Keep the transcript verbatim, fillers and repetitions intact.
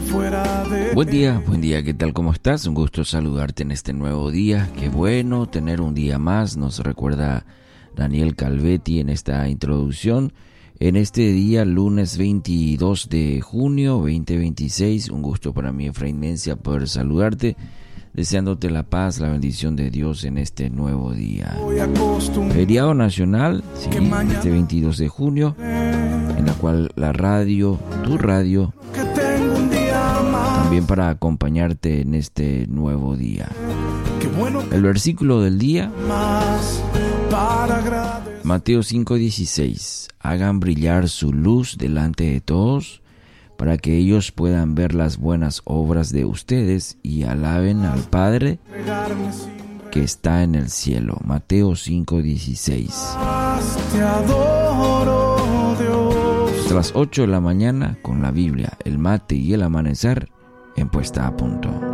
fuera de Buen día, buen día, ¿qué tal? ¿Cómo estás? Un gusto saludarte en este nuevo día. Qué bueno tener un día más, nos recuerda Daniel Calvetti en esta introducción. En este día, lunes veintidós de junio veinte veintiséis, un gusto para mí, Efraín Mencia, poder saludarte, deseándote la paz, la bendición de Dios en este nuevo día. Feriado nacional, sí, este veintidós de junio, en la cual la radio, tu radio, también para acompañarte en este nuevo día. El versículo del día, Mateo cinco dieciséis. Hagan brillar su luz delante de todos, para que ellos puedan ver las buenas obras de ustedes y alaben al Padre que está en el cielo. Mateo cinco dieciséis. Hasta las ocho de la mañana con la Biblia, el mate y el amanecer en Puesta a Punto.